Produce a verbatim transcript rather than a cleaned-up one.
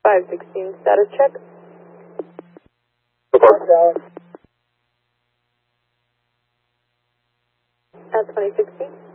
five sixteen, status check. Report. At twenty sixteen.